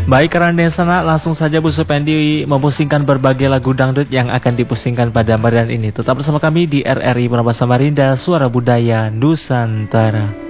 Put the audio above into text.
Baik, karena di sana langsung saja Bu Supendi mempostingkan berbagai lagu dangdut yang akan dipusingkan pada merian ini. Tetap bersama kami di RRI Purnapas Samarinda, Suara Budaya Nusantara.